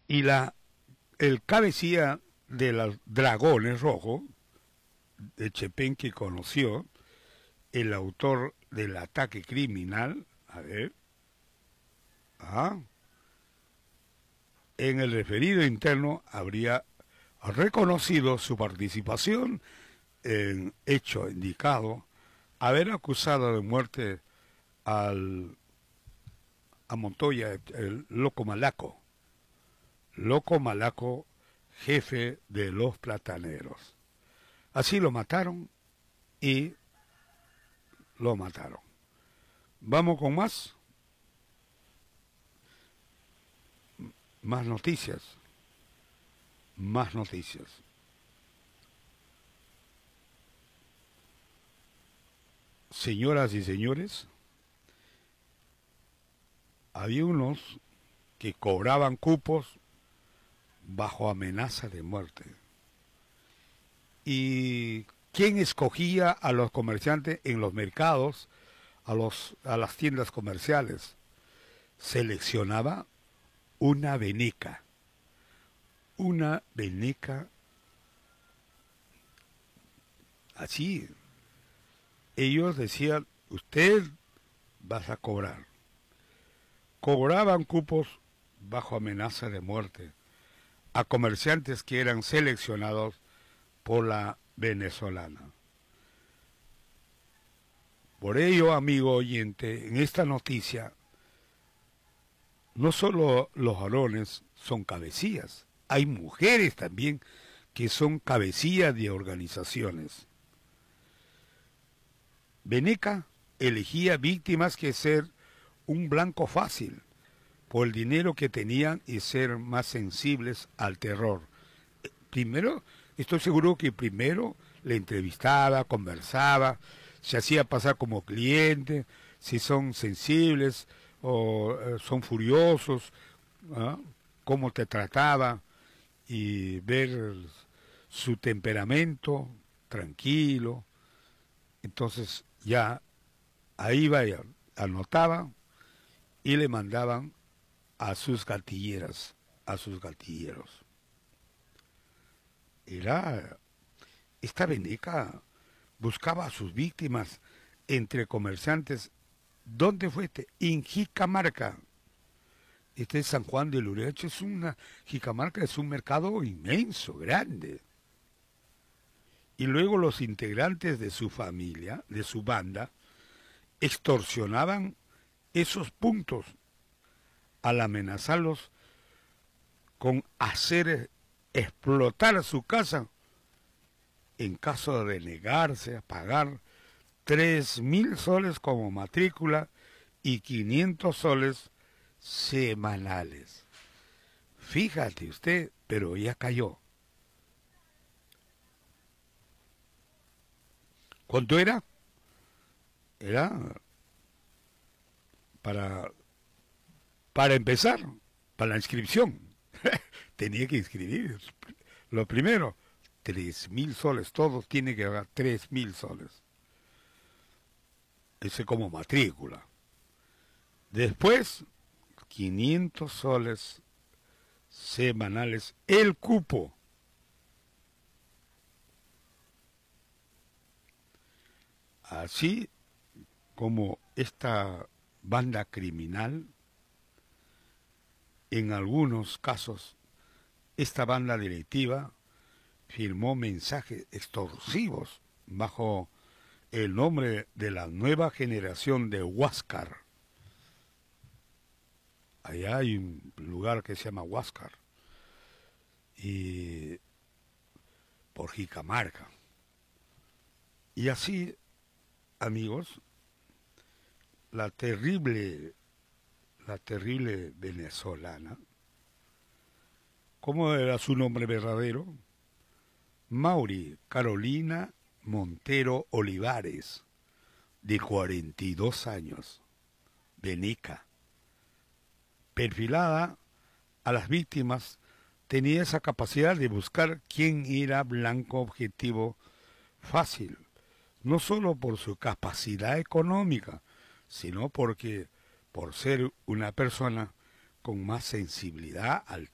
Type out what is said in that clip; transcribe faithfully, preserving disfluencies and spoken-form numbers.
Y la el cabecilla de los Dragones Rojos, de Chepén, que conoció, el autor del ataque criminal, a ver, ah, en el referido interno habría reconocido su participación en hecho indicado, haber acusado de muerte al a Montoya, el loco Malaco, loco Malaco, jefe de los plataneros. Así lo mataron y lo mataron. Vamos con más, más noticias, más noticias. Señoras y señores, había unos que cobraban cupos bajo amenaza de muerte. ¿Y quién escogía a los comerciantes en los mercados, a, los, a las tiendas comerciales? Seleccionaba una veneca. Una veneca así. Ellos decían, usted vas a cobrar. Cobraban cupos bajo amenaza de muerte a comerciantes que eran seleccionados por la venezolana. Por ello, amigo oyente, en esta noticia, no solo los varones son cabecillas, hay mujeres también que son cabecillas de organizaciones. Veneca elegía víctimas que ser un blanco fácil por el dinero que tenían y ser más sensibles al terror. Primero, estoy seguro que primero le entrevistaba, conversaba, se hacía pasar como cliente, si son sensibles o eh, son furiosos, ¿ah? Cómo te trataba y ver su temperamento tranquilo. Entonces ya ahí vaya, anotaba y le mandaban a sus gatilleras, a sus gatilleros. Era, esta veneca buscaba a sus víctimas entre comerciantes. ¿Dónde fue este? En Jicamarca. Este es San Juan de Luriacho, es una, Jicamarca es un mercado inmenso, grande. Y luego los integrantes de su familia, de su banda, extorsionaban esos puntos al amenazarlos con hacer explotar su casa en caso de negarse a pagar tres mil soles como matrícula y quinientos soles semanales. Fíjate usted, pero ya cayó. ¿Cuánto era? Era para, para empezar, para la inscripción. Tenía que inscribir. Lo primero, tres mil soles. Todos tienen que pagar tres mil soles. Ese como matrícula. Después, quinientos soles semanales el cupo. Así como esta banda criminal, en algunos casos, esta banda delictiva firmó mensajes extorsivos bajo el nombre de la nueva generación de Huáscar. Allá hay un lugar que se llama Huáscar, y por Jicamarca. Y así, amigos, la terrible, la terrible venezolana, ¿cómo era su nombre verdadero? Mauri Carolina Montero Olivares, de cuarenta y dos años, veneca. Perfilada a las víctimas, tenía esa capacidad de buscar quién era blanco objetivo fácil, no solo por su capacidad económica, sino porque por ser una persona con más sensibilidad al